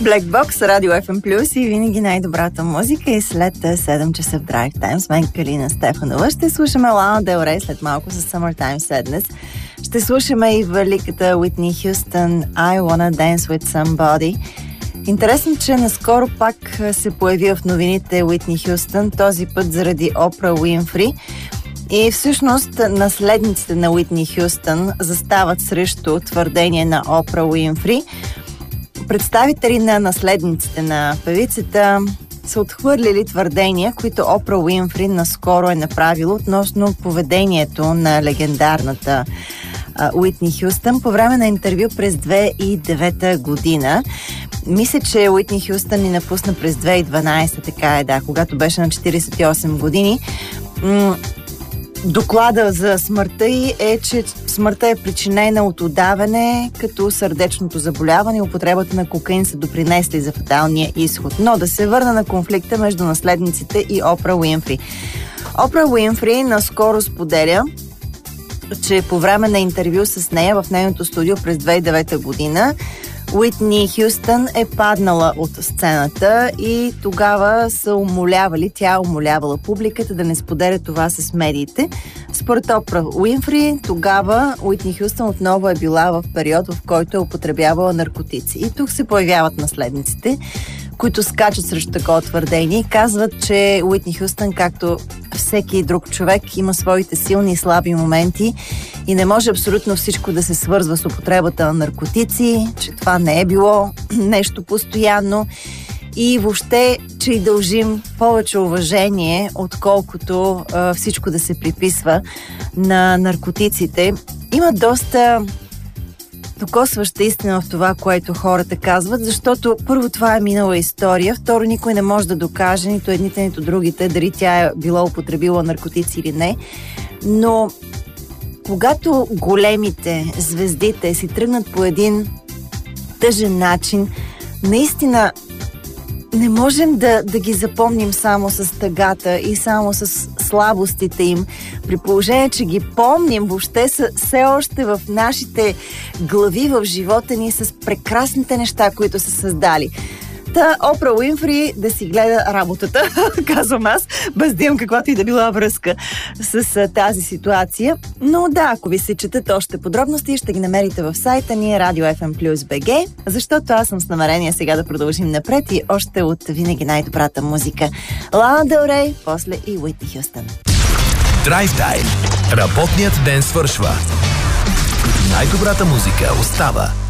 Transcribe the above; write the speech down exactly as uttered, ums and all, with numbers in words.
Black Box, Радио Еф Ем Плюс и винаги най-добрата музика. И след седем часа в Drive Time с мен Калина Стефанова ще слушаме Лана Дел Рей след малко с Summertime Sadness. Ще слушаме и великата Уитни Хюстън I Wanna Dance With Somebody. Интересно, че наскоро пак се появи в новините Уитни Хюстън, този път заради Опра Уинфри. И всъщност наследниците на Уитни Хюстън застават срещу твърдение на Опра Уинфри. Представители на наследниците на певицата са отхвърлили твърдения, които Опра Уинфри наскоро е направила относно поведението на легендарната Уитни Хюстън по време на интервю през две хиляди и девета година. Мисля, че Уитни Хюстън ни напусна през две хиляди и дванадесета, така е, да, когато беше на четиридесет и осем години. Доклада за смъртта й е, че смъртта е причинена от удаване, като сърдечното заболяване и употребата на кокаин са допринесли за фаталния изход. Но да се върна на конфликта между наследниците и Опра Уинфри. Опра Уинфри наскоро споделя, че по време на интервю с нея в нейното студио през две хиляди и девета година Уитни Хюстън е паднала от сцената и тогава са умолявали, тя е умолявала публиката да не споделя това с медиите. Според Опра Уинфри, тогава Уитни Хюстън отново е била в период, в който е употребявала наркотици. И тук се появяват наследниците, които скачат срещу такова твърдение и казват, че Уитни Хюстън, както всеки друг човек, има своите силни и слаби моменти и не може абсолютно всичко да се свързва с употребата на наркотици, че това не е било нещо постоянно и въобще, че и дължим повече уважение, отколкото а, всичко да се приписва на наркотиците. Има доста докосваща истина в това, което хората казват, защото първо това е минала история, второ никой не може да докаже, нито едните, нито другите, дали тя е била употребила наркотици или не. Но когато големите, звездите си тръгнат по един тъжен начин, наистина не можем да, да ги запомним само с тъгата и само с слабостите им, при положение, че ги помним, въобще са все още в нашите глави, в живота ни с прекрасните неща, които са създали. Та Опра Уинфри да си гледа работата, казвам аз, без да имам каквато и да била връзка с а, тази ситуация. Но да, ако ви се четат още подробности, ще ги намерите в сайта ни радио еф ем плюс точка би джи, защото аз съм с намерение сега да продължим напред и още от винаги най-добрата музика. Лана Дел Рей, после и Уитни Хюстън. Drive Time. Работният ден свършва. Най-добрата музика остава.